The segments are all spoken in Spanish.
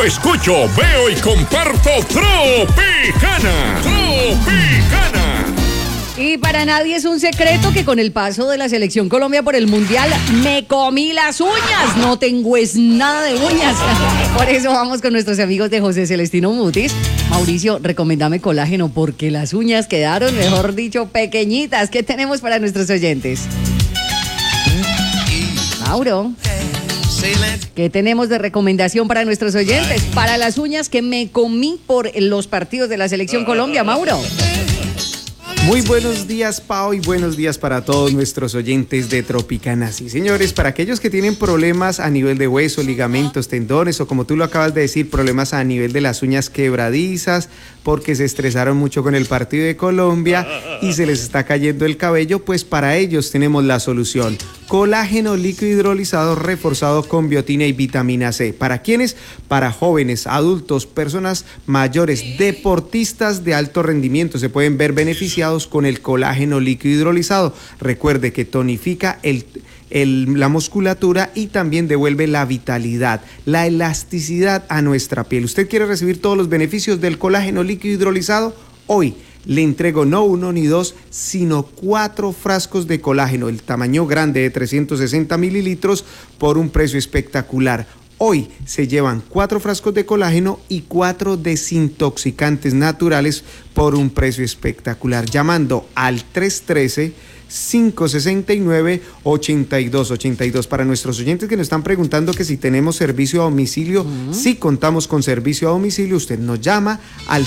escucho, veo y comparto Tropicana. Tropicana. Y para nadie es un secreto que con el paso de la Selección Colombia por el Mundial me comí las uñas. No tengo es nada de uñas. Por eso vamos con nuestros amigos de José Celestino Mutis. Mauricio, recomendame colágeno porque las uñas quedaron, mejor dicho, pequeñitas. ¿Qué tenemos para nuestros oyentes? Mauro, ¿qué tenemos de recomendación para nuestros oyentes? Para las uñas que me comí por los partidos de la Selección Colombia, Mauro. Muy buenos días, Pao, y buenos días para todos nuestros oyentes de Tropicana. Sí, señores, para aquellos que tienen problemas a nivel de hueso, ligamentos, tendones, o como tú lo acabas de decir, problemas a nivel de las uñas quebradizas, porque se estresaron mucho con el partido de Colombia y se les está cayendo el cabello, pues para ellos tenemos la solución. Colágeno líquido hidrolizado reforzado con biotina y vitamina C. ¿Para quiénes? Para jóvenes, adultos, personas mayores, deportistas de alto rendimiento. Se pueden ver beneficiados con el colágeno líquido hidrolizado. Recuerde que tonifica la musculatura y también devuelve la vitalidad, la elasticidad a nuestra piel. ¿Usted quiere recibir todos los beneficios del colágeno líquido hidrolizado? Hoy le entrego no 1 ni 2, sino 4 frascos de colágeno, el tamaño grande de 360 mililitros por un precio espectacular. Hoy se llevan 4 frascos de colágeno y 4 desintoxicantes naturales por un precio espectacular. Llamando al 313-569-8282. Para nuestros oyentes que nos están preguntando que si tenemos servicio a domicilio, sí contamos con servicio a domicilio. Usted nos llama al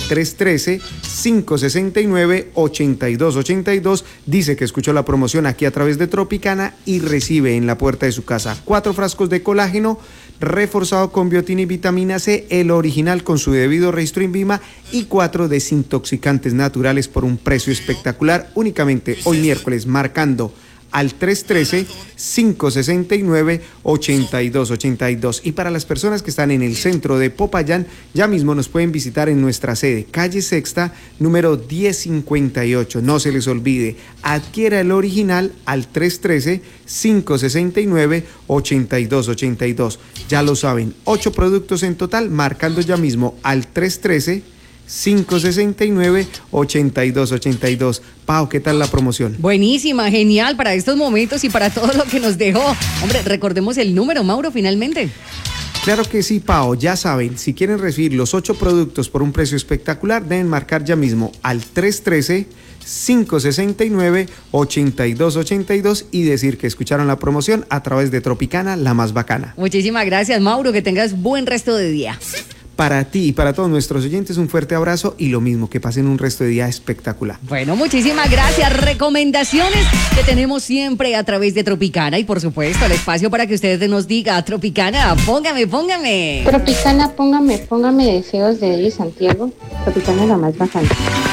313-569-8282. Dice que escuchó la promoción aquí a través de Tropicana y recibe en la puerta de su casa 4 frascos de colágeno reforzado con biotina y vitamina C, el original con su debido registro INVIMA, y 4 desintoxicantes naturales por un precio espectacular, únicamente hoy miércoles, marcando al 313-569-8282. Y para las personas que están en el centro de Popayán, ya mismo nos pueden visitar en nuestra sede, calle Sexta, número 1058. No se les olvide, adquiera el original al 313-569-8282. Ya lo saben, 8 productos en total, marcando ya mismo al 313-569-8282. Pau, ¿qué tal la promoción? Buenísima, genial para estos momentos y para todo lo que nos dejó. Hombre, recordemos el número, Mauro, finalmente. Claro que sí, Pao, ya saben, si quieren recibir los 8 productos por un precio espectacular, deben marcar ya mismo al 313-569-8282 y decir que escucharon la promoción a través de Tropicana, la más bacana. Muchísimas gracias, Mauro, que tengas buen resto de día. Para ti y para todos nuestros oyentes, un fuerte abrazo y lo mismo, que pasen un resto de día espectacular. Bueno, muchísimas gracias. Recomendaciones que tenemos siempre a través de Tropicana y, por supuesto, el espacio para que ustedes nos digan: Tropicana, póngame. Tropicana, póngame deseos de Eddie Santiago. Tropicana, la más bacana.